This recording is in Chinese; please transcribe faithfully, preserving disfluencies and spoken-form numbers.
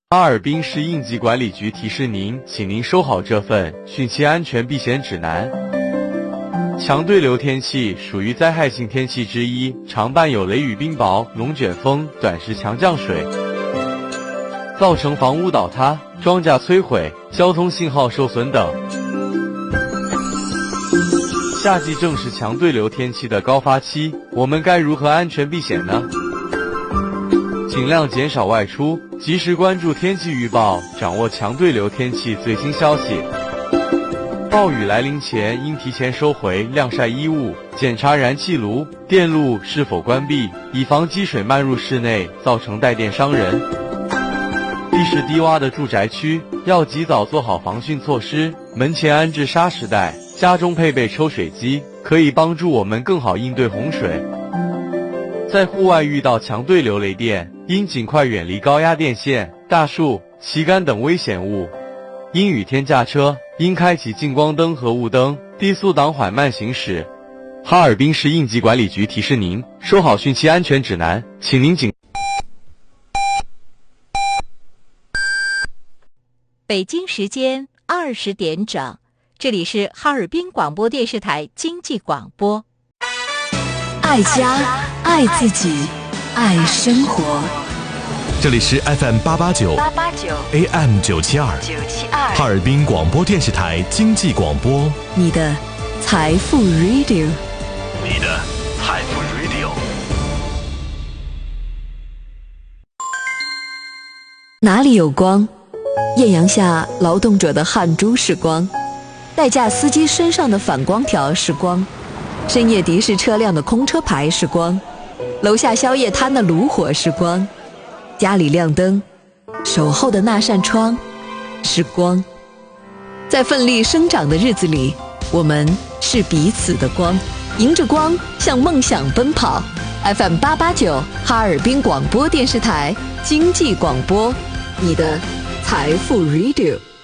哈尔滨市应急管理局提示您，请您收好这份汛期安全避险指南。强对流天气属于灾害性天气之一，常伴有雷雨冰雹、龙卷风、短时强降水，造成房屋倒塌、庄稼摧毁、交通信号受损等。夏季正是强对流天气的高发期，我们该如何安全避险呢？尽量减少外出，及时关注天气预报，掌握强对流天气最新消息。暴雨来临前，应提前收回晾晒衣物，检查燃气炉、电路是否关闭，以防积水漫入室内，造成带电伤人。地势低洼的住宅区要及早做好防汛措施，门前安置沙石带，家中配备抽水机，可以帮助我们更好应对洪水。在户外遇到强对流雷电，应尽快远离高压电线、大树、旗杆等危险物。阴雨天驾车，应开启近光灯和雾灯，低速档缓慢行驶。哈尔滨市应急管理局提示您，收好汛期安全指南，请您谨。 北京时间二十点整，这里是哈尔滨广播电视台经济广播。 爱家，爱自己，爱生活。 这里是 F M 八八九 A M 九七二哈尔滨广播电视台经济广播， 你的财富 Radio， 你的财富 Radio。 哪里有光？艳阳下劳动者的汗珠是光，代驾司机身上的反光条是光，深夜的士车辆的空车牌是光，楼下宵夜摊的炉火是光，家里亮灯，守候的那扇窗是光。在奋力生长的日子里，我们是彼此的光，迎着光向梦想奔跑。 F M 八八九哈尔滨广播电视台经济广播，你的财富 Radio。